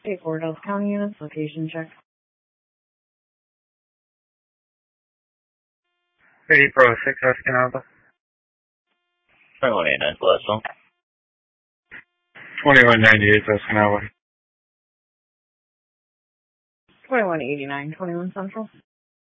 State Board, Delta County units, location check. 30 Pro 6 Escanaba. 2189 Gladstone. 2198 Escanaba. 2189, 21 Central.